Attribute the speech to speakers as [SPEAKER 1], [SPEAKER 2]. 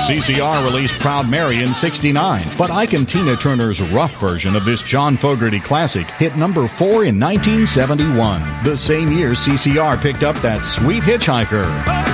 [SPEAKER 1] CCR released Proud Mary in '69, but Ike and Tina Turner's rough version of this John Fogerty classic hit number 4 in 1971. The same year, CCR picked up that Sweet Hitchhiker.